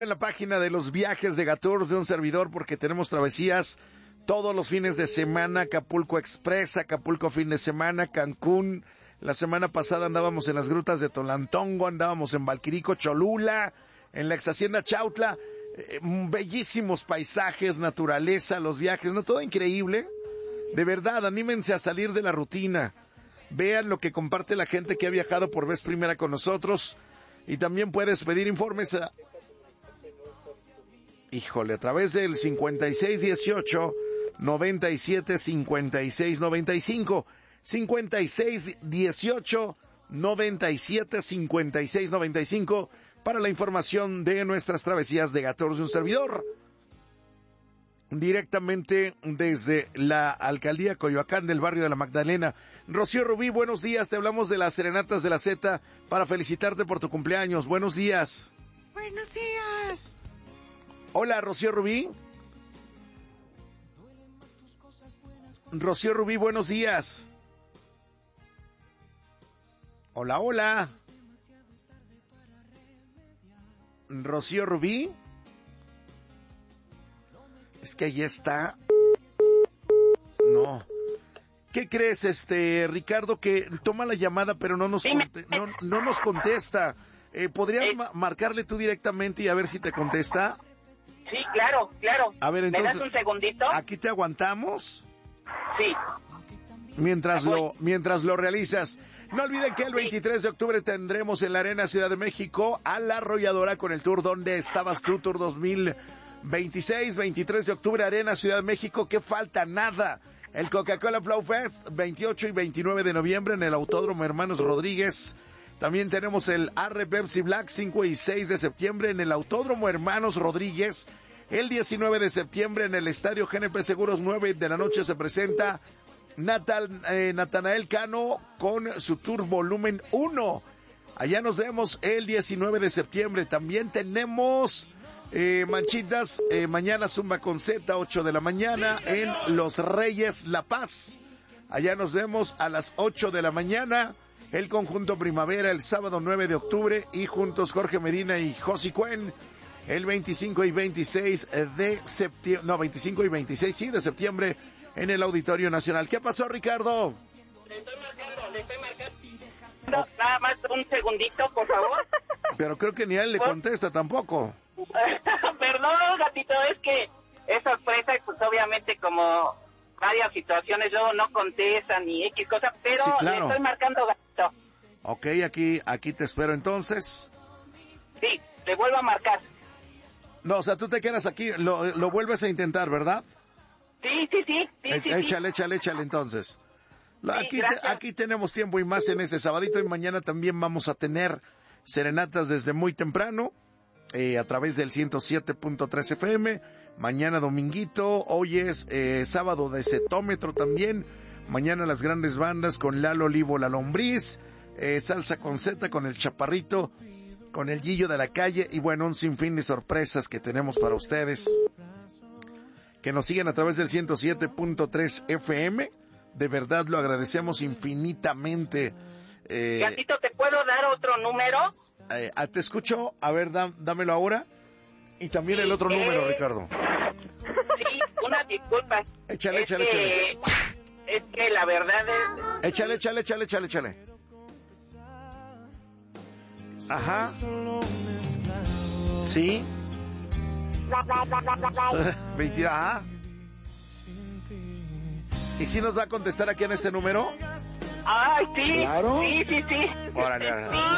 En la página de los viajes de Gatours de un servidor, porque tenemos travesías todos los fines de semana. Acapulco Express, Acapulco fin de semana, Cancún. La semana pasada andábamos en las grutas de Tolantongo, andábamos en Valquirico, Cholula, en la ex hacienda Chautla. Bellísimos paisajes, naturaleza, los viajes, ¿no? Todo increíble. De verdad, anímense a salir de la rutina. Vean lo que comparte la gente que ha viajado por vez primera con nosotros. Y también puedes pedir informes a través del 5618-975695. 5618-975695 para la información de nuestras travesías de Gatours de un servidor. Directamente desde la Alcaldía Coyoacán del barrio de la Magdalena. Rocío Rubí, buenos días. Te hablamos de las serenatas de la Z para felicitarte por tu cumpleaños. Buenos días. Buenos días. Hola, Rocío Rubí. Rocío Rubí, buenos días. Hola, hola. Rocío Rubí. Es que ahí está. No. ¿Qué crees, Ricardo? Que toma la llamada, pero no nos contesta. ¿Podrías marcarle tú directamente y a ver si te contesta? Sí, claro. A ver, entonces, ¿me das un segundito? ¿Aquí te aguantamos? Sí. Mientras lo realizas. No olviden que el 23 de octubre tendremos en la Arena Ciudad de México a La Arrolladora con el tour ¿Dónde estabas tú? Tour 2026, 23 de octubre, Arena Ciudad de México. ¿Qué falta? Nada. El Coca-Cola Flow Fest, 28 y 29 de noviembre en el Autódromo Hermanos Rodríguez. También tenemos el Arre Pepsi Black, 5 y 6 de septiembre en el Autódromo Hermanos Rodríguez. El 19 de septiembre en el Estadio GNP Seguros, 9 de la noche se presenta Natanael Cano con su tour volumen 1. Allá nos vemos el 19 de septiembre. También tenemos Manchitas, mañana Zumba con Z, 8 de la mañana en Los Reyes La Paz. Allá nos vemos a las 8 de la mañana. El Conjunto Primavera el sábado 9 de octubre y juntos Jorge Medina y Josi Cuen el 25 y 26 de septiembre, no, 25 y 26, sí, de septiembre en el Auditorio Nacional. ¿Qué pasó, Ricardo? Le estoy marcando. Nada más un segundito, por favor. Pero creo que ni a él le contesta tampoco. Perdón, gatito, es que es sorpresa y pues obviamente como varias situaciones luego no contestan ni X cosa, pero sí, claro. Le estoy marcando, gatito. Ok, aquí te espero entonces. Sí, le vuelvo a marcar. No, o sea, tú te quedas aquí, lo vuelves a intentar, ¿verdad? Sí. Échale entonces. Sí, aquí tenemos tiempo y más en ese sabadito, y mañana también vamos a tener serenatas desde muy temprano, a través del 107.3 FM, mañana dominguito, hoy es sábado de Cetómetro también, mañana las grandes bandas con Lalo Olivo La Lombriz, Salsa con Z con el Chaparrito, con el Gillo de la Calle, y bueno, un sinfín de sorpresas que tenemos para ustedes, que nos siguen a través del 107.3 FM. De verdad lo agradecemos infinitamente. Gatito, ¿te puedo dar otro número? Te escucho, a ver, dámelo ahora. Y también el otro número, Ricardo. Sí, una disculpa. Échale. Es que la verdad es... Échale. Ajá. Sí. 20, ajá. ¿Y si nos va a contestar aquí en este número? Ay, sí. ¿Claro? Sí. Órale.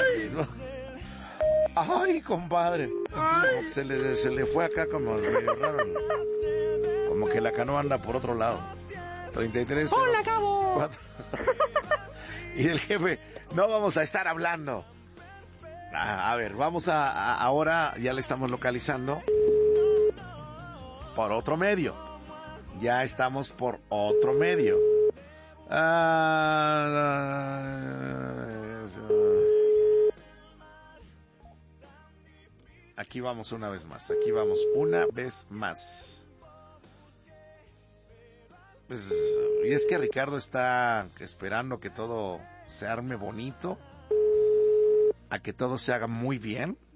Ay, compadre. Se le fue acá como medio raro. Como que la canoa anda por otro lado. 33. ¡Hola, Cabo! 4. Y el jefe, no vamos a estar hablando. A ver, vamos ahora ya le estamos localizando por otro medio. Ya estamos por otro medio. Aquí vamos una vez más. Pues, y es que Ricardo está esperando que todo se arme bonito, a que todo se haga muy bien.